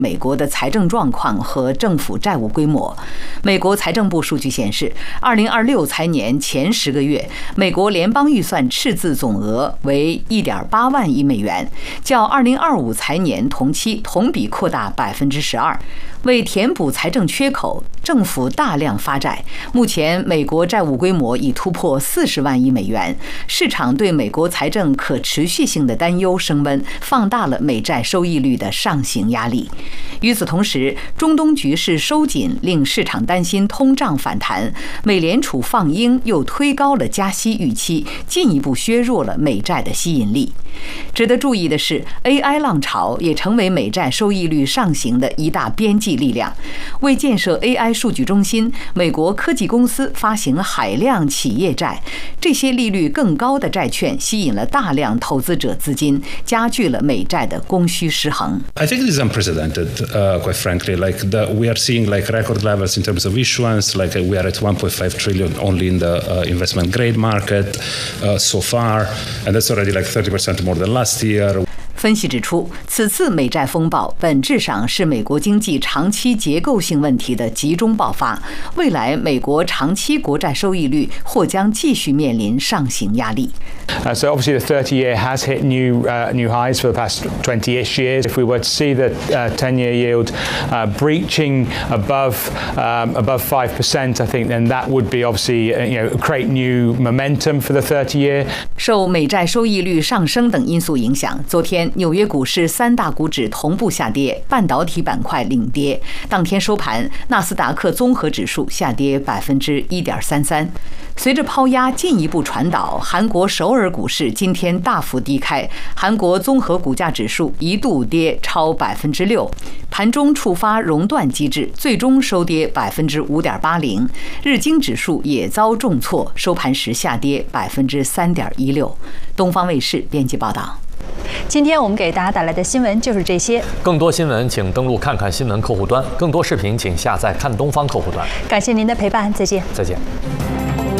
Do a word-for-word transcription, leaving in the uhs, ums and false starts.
美国的财政状况和政府债务规模。美国财政部数据显示，二零二六财年前十个月，美国联邦预算赤字总额为 一点八万亿美元，较二零二五财年同期同比扩大百分之十二。为填补财政缺口，政府大量发债。目前，美国债务规模已突破四十万亿美元。市场对美国财政可持续性的担忧升温，放大了美债收益率的上行压力。与此同时，中东局势收紧令市场担心通胀反弹，美联储放鹰又推高了加息预期，进一步削弱了美债的吸引力。值得注意的是 ，A I 浪潮也成为美债收益率上行的一大边际力量。为建设 A I 数据中心，美国科技公司发行海量企业债，这些利率更高的债券吸引了大量投资者资金，加剧了美债的供需失衡。 I think it is unprecedented, uh, quite frankly. Like the, we are seeing like record levels in terms of issuance. Like we are at one point five trillion only in the uh, investment grade market uh, so far, and that's already like thirty percent more than last year. 分析指出，此次美债风暴本质上是美国经济长期结构性问题的集中爆发。未来，美国长期国债收益率或将继续面临上行压力。 Uh, so obviously the thirty-year has hit new uh, new highs for the past twenty-ish years. If we were to see the uh, ten-year yield uh, breaching above um, above five percent, I think then that would be obviously uh, you know create new momentum for the thirty-year. 受美债收益率上升等因素影响，昨天纽约股市三大股指同步下跌，半导体板块领跌。当天收盘，纳斯达克综合指数下跌百分之一点三三。随着抛压进一步传导，韩国首尔股市今天大幅低开，韩国综合股价指数一度跌超百分之六，盘中触发熔断机制，最终收跌百分之五点八零。日经指数也遭重挫，收盘时下跌百分之三点一六。东方卫视编辑报道。 今天我们给大家带来的新闻就是这些。 更多新闻请登录看看新闻客户端，更多视频请下载看东方客户端。 感谢您的陪伴，再见。 再见。